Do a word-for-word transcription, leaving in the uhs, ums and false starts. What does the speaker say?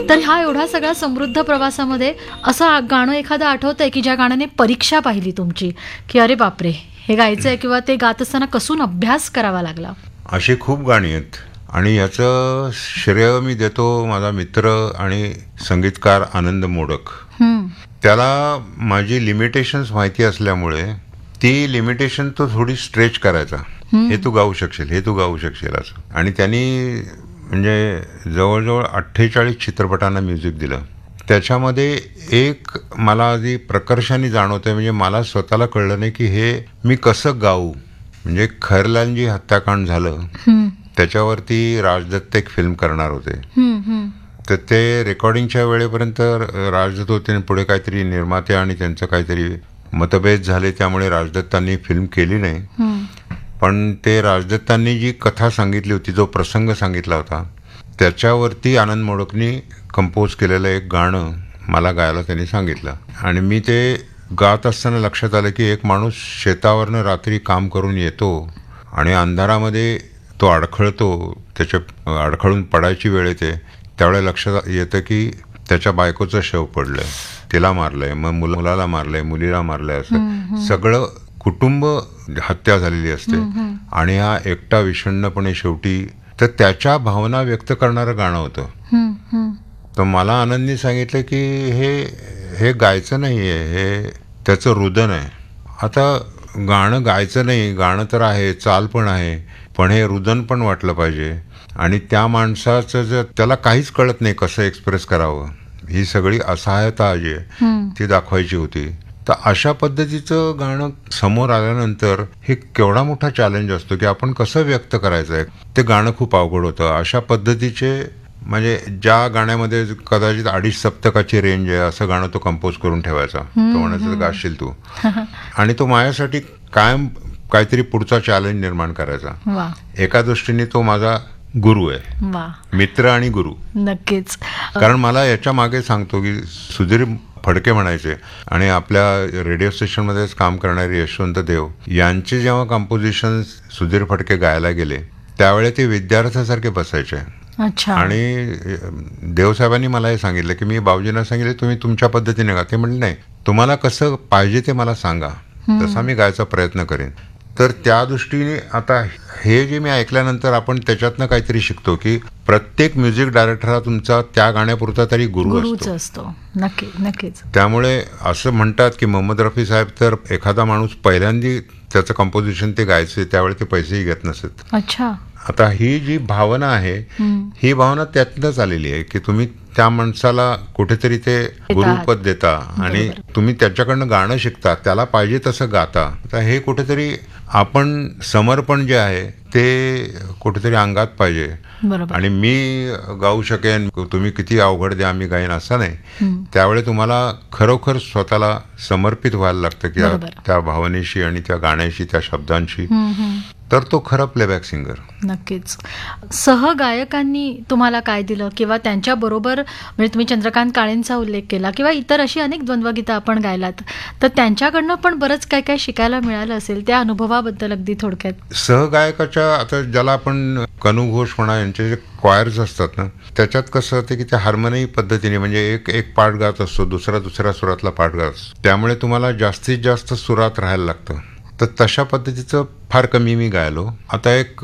तर हा एवढा सगळा समृद्ध प्रवासामध्ये असं गाणं एखादं आठवतंय की ज्या गाण्याने परीक्षा पाहिली तुमची, की अरे बापरे हे गायचं आहे, किंवा ते गात असताना कसून अभ्यास करावा लागला? अशी खूप गाणी आहेत आणि याचं श्रेय मी देतो माझा मित्र आणि संगीतकार आनंद मोडक. त्याला माझी लिमिटेशन्स माहिती असल्यामुळे ती लिमिटेशन तो थोडी स्ट्रेच करायचा. हे तू गाऊ शकशील, हे तू गाऊ शकशील असं. आणि त्यांनी म्हणजे जवळजवळ अठ्ठेचाळीस चित्रपटांना म्युझिक दिलं. त्याच्यामध्ये एक मला आधी प्रकर्षाने जाणवतंय, म्हणजे मला स्वतःला कळलं नाही की हे मी कसं गाऊ. म्हणजे खैरलालजी हत्याकांड झालं, त्याच्यावरती राजदत्त एक फिल्म करणार होते. तर ते रेकॉर्डिंगच्या वेळेपर्यंत राजदत्त होते आणि पुढे काहीतरी निर्माते आणि त्यांचं काहीतरी मतभेद झाले, त्यामुळे राजदत्तांनी फिल्म केली नाही. पण ते राजदत्तांनी जी कथा सांगितली होती, जो प्रसंग सांगितला होता, त्याच्यावरती आनंद मोडकनी कंपोज केलेलं एक गाणं मला गायला त्यांनी सांगितलं. आणि मी ते गात असताना लक्षात आलं की एक माणूस शेतावरनं रात्री काम करून येतो आणि अंधारामध्ये तो अडखळतो, त्याच्या अडखळून पडायची वेळ येते. त्यावेळेला लक्षात येतं की त्याच्या बायकोचं शव पडलंय, तिला मारलंय, मग मुलाला मारलंय, मुलीला मारलंय, असं सगळं कुटुंब हत्या झालेली असते. आणि हा एकटा विषण्णपणे शेवटी, तर त्याच्या भावना व्यक्त करणारं गाणं होतं. तर मला आनंदनी सांगितलं की हे हे गायचं नाही आहे, हे त्याचं रुदन आहे. आता गाणं गायचं नाही, गाणं तर आहे, चाल पण आहे, पण हे रुदन पण वाटलं पाहिजे. आणि त्या माणसाचं जर त्याला काहीच कळत नाही कसं एक्सप्रेस करावं, ही सगळी असहायता जी आहे ती दाखवायची होती. तर अशा पद्धतीचं गाणं समोर आल्यानंतर हे केवढा मोठा चॅलेंज असतो की आपण कसं व्यक्त करायचं आहे. ते गाणं खूप अवघड होतं. अशा पद्धतीचे म्हणजे ज्या गाण्यामध्ये कदाचित अडीच सप्तकाची रेंज आहे असं गाणं तो कंपोज करून ठेवायचा. तो म्हणायचं गाशील तू. आणि तो माझ्यासाठी कायम काहीतरी पुढचा चॅलेंज निर्माण करायचा. एका दृष्टीने तो माझा गुरु आहे, मित्र आणि गुरु. नक्कीच. कारण मला याच्या मागे सांगतो की सुधीर फडके म्हणायचे आणि आपल्या रेडिओ स्टेशनमध्येच काम करणारे यशवंत देव यांचे जेव्हा कंपोजिशन सुधीर फडके गायला गेले त्यावेळी ते विद्यार्थ्यासारखे बसायचे. आणि देवसाहेबांनी मला हे सांगितलं की मी बाबूजींना सांगितलं तुम्ही तुमच्या पद्धतीने गा. ते म्हणले नाही, तुम्हाला कसं पाहिजे ते मला सांगा, तसा मी गायचा प्रयत्न करेन. तर त्या दृष्टीने आता हे जे मी ऐकल्यानंतर आपण त्याच्यातनं काहीतरी शिकतो की प्रत्येक म्युझिक डायरेक्टर हा तुमचा त्या गाण्यापुरता तरी गुरु असतो. नक्की नक्कीच. त्यामुळे असं म्हणतात की मोहम्मद रफी साहेब तर एखादा माणूस पहिल्यांदा त्याचं कंपोजिशन ते गायचे त्यावेळी ते पैसेही घेत नसत. अच्छा. आता ही जी भावना आहे ही भावना त्यातनंच आलेली आहे की तुम्ही त्या माणसाला कुठेतरी ते गुरुपद देता आणि तुम्ही त्याच्याकडनं गाणं शिकता, त्याला पाहिजे तसं गाता. तर हे कुठेतरी आपण समर्पण जे आहे ते कुठेतरी अंगात पाहिजे. आणि मी गाऊ शकेन, तुम्ही किती अवघड द्या मी गाईन असं नाही. त्यावेळी तुम्हाला खरोखर स्वतःला समर्पित व्हायला लागतं की त्या भावनेशी आणि त्या गाण्याशी, त्या शब्दांशी. तर तो खरा प्लेबॅक सिंगर. नक्कीच. सहगायकांनी तुम्हाला काय दिलं, किंवा त्यांच्या बरोबर म्हणजे तुम्ही चंद्रकांत काळेंचा उल्लेख केला किंवा इतर अशी अनेक द्वंद्वगीतं आपण गायलात, तर त्यांच्याकडनं पण बरंच काय काय शिकायला मिळालं असेल, त्या अनुभवाबद्दल अगदी थोडक्यात. सहगायकाच्या आता ज्याला आपण कनू घोष म्हणा यांचे जे क्वायर्स असतात ना, त्याच्यात कसं होतं की त्या हार्मोनी पद्धतीने म्हणजे एक एक पाठ गात असतो, दुसरा दुसऱ्या सुरातला पाठ गात असतो, त्यामुळे तुम्हाला जास्तीत जास्त सुरात राहायला लागतं. तर तशा पद्धतीचं फार कमी मी गायलो. आता एक